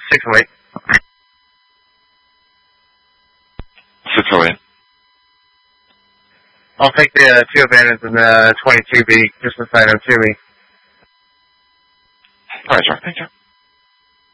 608. 608. I'll take the 2 abandons and the 22B just beside them to me. Alright, sir. Thank you.